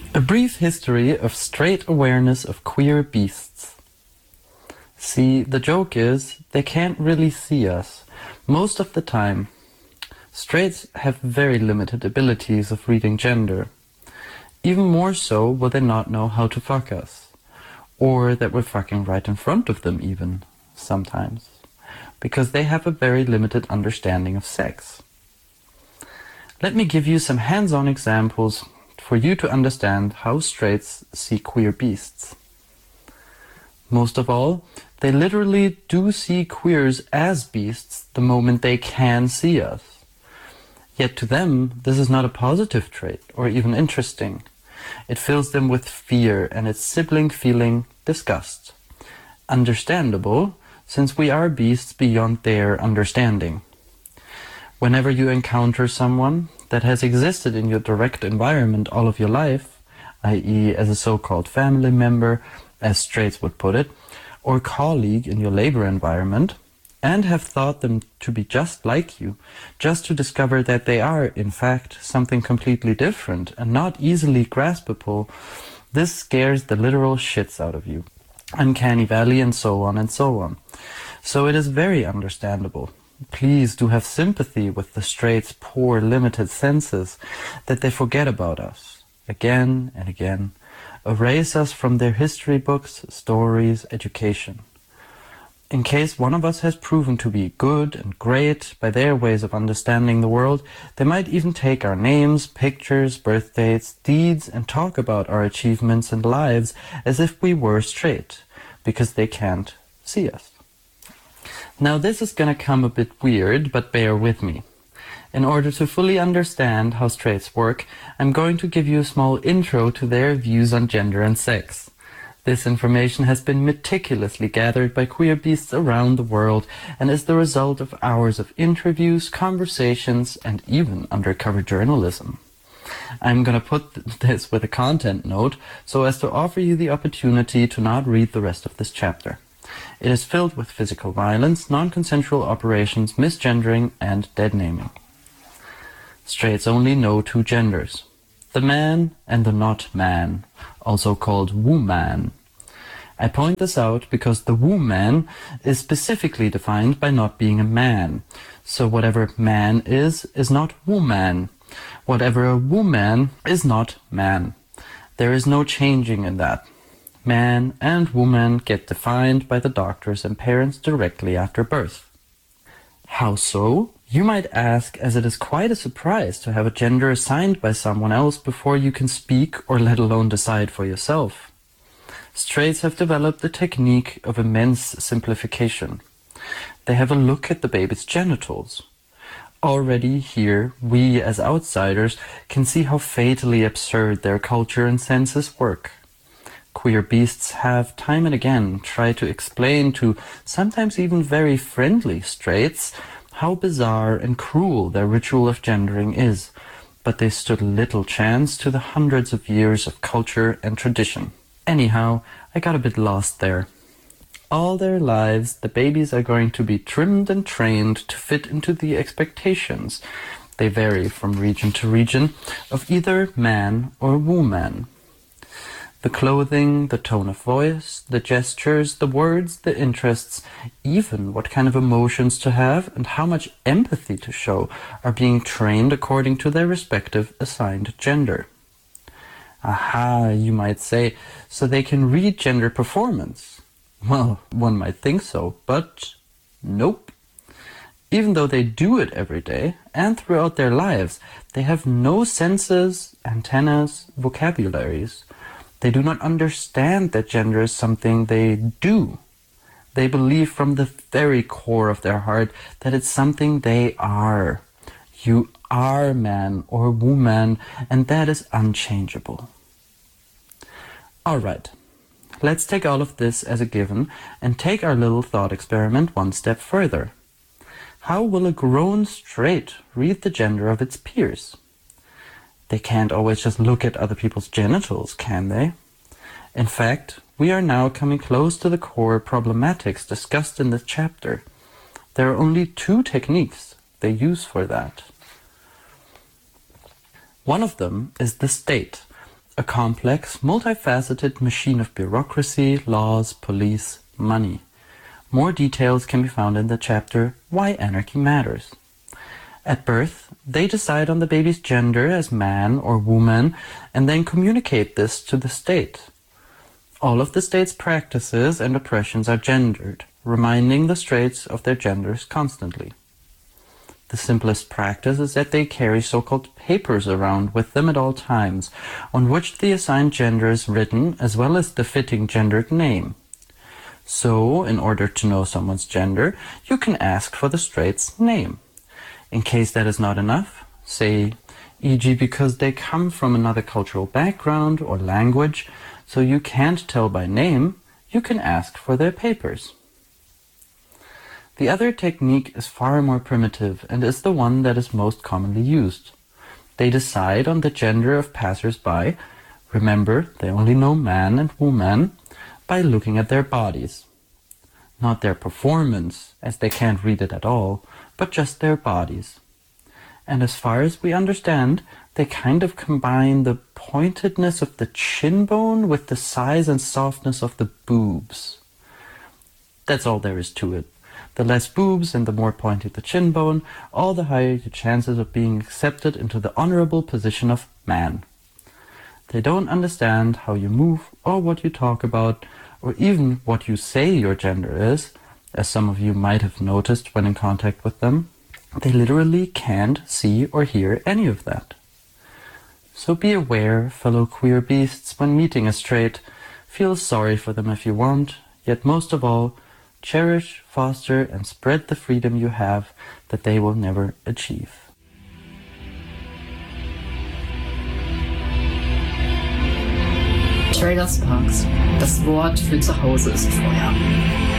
A brief history of straight awareness of queer beasts. See, the joke is, they can't really see us. Most of the time, straights have very limited abilities of reading gender. Even more so will they not know how to fuck us. Or that we're fucking right in front of them even, sometimes. Because they have a very limited understanding of sex. Let me give you some hands-on examples for you to understand how straights see queer beasts. Most of all, they literally do see queers as beasts the moment they can see us. Yet to them, this is not a positive trait or even interesting. It fills them with fear and its sibling feeling, disgust. Understandable, since we are beasts beyond their understanding. Whenever you encounter someone that has existed in your direct environment all of your life, i.e. as a so-called family member, as straights would put it, or colleague in your labor environment, and have thought them to be just like you, just to discover that they are, in fact, something completely different and not easily graspable, this scares the literal shits out of you. Uncanny valley and so on and so on. So it is very understandable. Please do have sympathy with the straights' poor limited senses, that they forget about us, again and again, erase us from their history books, stories, education. In case one of us has proven to be good and great by their ways of understanding the world, they might even take our names, pictures, birth dates, deeds, and talk about our achievements and lives as if we were straight, because they can't see us. Now this is gonna come a bit weird, but bear with me. In order to fully understand how straights work, I'm going to give you a small intro to their views on gender and sex. This information has been meticulously gathered by queer beasts around the world and is the result of hours of interviews, conversations, and even undercover journalism. I'm gonna put this with a content note so as to offer you the opportunity to not read the rest of this chapter. It is filled with physical violence, non-consensual operations, misgendering, and dead naming. Straights only know two genders, the man and the not man, also called woman. I point this out because the woman is specifically defined by not being a man. So whatever man is not woman. Whatever a woman is not man. There is no changing in that. Man and woman get defined by the doctors and parents directly after birth. How so? You might ask, as it is quite a surprise to have a gender assigned by someone else before you can speak or let alone decide for yourself. Straights have developed the technique of immense simplification. They have a look at the baby's genitals. Already here, we as outsiders can see how fatally absurd their culture and senses work. Queer beasts have time and again tried to explain to sometimes even very friendly straights how bizarre and cruel their ritual of gendering is, but they stood little chance to the hundreds of years of culture and tradition. Anyhow, I got a bit lost there. All their lives, the babies are going to be trimmed and trained to fit into the expectations, they vary from region to region, of either man or woman. The clothing, the tone of voice, the gestures, the words, the interests, even what kind of emotions to have and how much empathy to show are being trained according to their respective assigned gender. Aha, you might say, so they can read gender performance. Well, one might think so, but nope. Even though they do it every day and throughout their lives, they have no senses, antennas, vocabularies. They do not understand that gender is something they do. They believe from the very core of their heart that it's something they are. You are man or woman, and that is unchangeable. Alright, let's take all of this as a given and take our little thought experiment one step further. How will a grown straight read the gender of its peers? They can't always just look at other people's genitals, can they? In fact, we are now coming close to the core problematics discussed in this chapter. There are only two techniques they use for that. One of them is the state, a complex, multifaceted machine of bureaucracy, laws, police, money. More details can be found in the chapter Why Anarchy Matters. At birth, they decide on the baby's gender as man or woman and then communicate this to the state. All of the state's practices and oppressions are gendered, reminding the straights of their genders constantly. The simplest practice is that they carry so-called papers around with them at all times, on which the assigned gender is written as well as the fitting gendered name. So, in order to know someone's gender, you can ask for the straight's name. In case that is not enough, say, e.g. because they come from another cultural background or language, so you can't tell by name, you can ask for their papers. The other technique is far more primitive and is the one that is most commonly used. They decide on the gender of passers-by, remember they only know man and woman, by looking at their bodies. Not their performance, as they can't read it at all, but just their bodies. And as far as we understand, they kind of combine the pointedness of the chin bone with the size and softness of the boobs. That's all there is to it. The less boobs and the more pointed the chin bone, all the higher your chances of being accepted into the honorable position of man. They don't understand how you move or what you talk about, or even what you say your gender is, as some of you might have noticed when in contact with them. They literally can't see or hear any of that. So be aware, fellow queer beasts, when meeting a straight. Feel sorry for them if you want, yet most of all, cherish, foster, and spread the freedom you have that they will never achieve. Trailer Sparks. Das Wort für zu Hause ist Feuer.